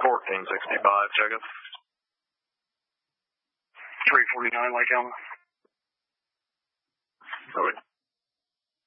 1465, check it. 349 Lake Alma. Oh, wait.